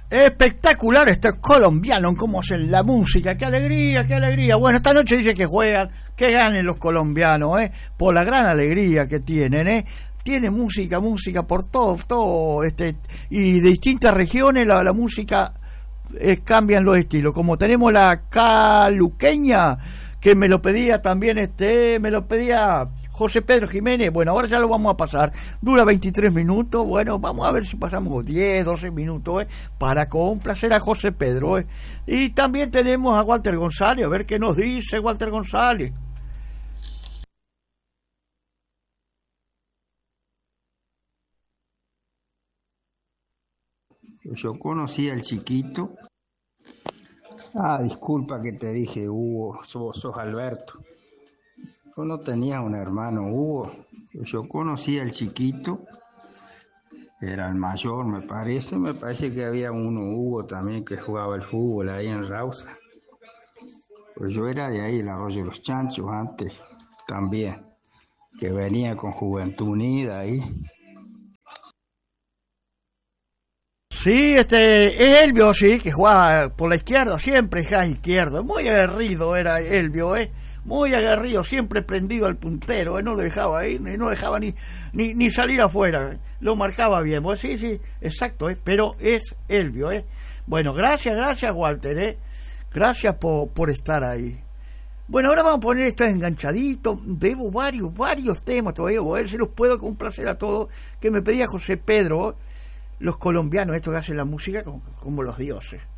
Espectacular este colombiano, cómo hacen la música, qué alegría, qué alegría. Bueno, esta noche dice que juegan, que ganen los colombianos, por la gran alegría que tienen, Tiene música por todo, y de distintas regiones la música cambian los estilos, como tenemos la caluqueña, que me lo pedía también, me lo pedía José Pedro Jiménez. Bueno, ahora ya lo vamos a pasar, dura 23 minutos, bueno, vamos a ver si pasamos 10, 12 minutos, para complacer a José Pedro, Y también tenemos a Walter González, a ver qué nos dice Walter González. Yo conocí al chiquito. Disculpa que te dije, Hugo, sos Alberto. Yo no tenía un hermano, Hugo. Yo conocí al chiquito, era el mayor, me parece que había uno, Hugo, también, que jugaba el fútbol ahí en Rausa. Pues yo era de ahí, el Arroyo de los Chanchos, antes, también, que venía con Juventud Unida ahí. Sí, es Elvio, sí, que jugaba por la izquierda, siempre es izquierdo, muy aguerrido era Elvio, muy aguerrido, siempre prendido al puntero, no lo dejaba ir, no dejaba ni salir afuera, lo marcaba bien, pues sí, exacto, pero es Elvio, Bueno, gracias Walter, gracias por estar ahí. Bueno, ahora vamos a poner esto enganchadito, debo varios temas todavía, a ver si los puedo complacer a todos, que me pedía José Pedro, los colombianos, estos que hacen la música como los dioses.